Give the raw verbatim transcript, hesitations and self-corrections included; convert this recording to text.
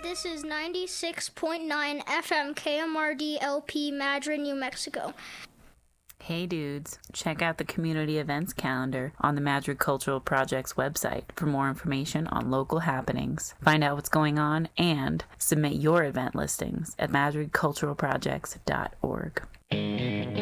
This is ninety-six point nine F M K M R D L P Madrid, New Mexico. Hey dudes, check out the community events calendar on the Madrid Cultural Project's website for more information on local happenings. Find out what's going on and submit your event listings at madrid cultural projects dot org.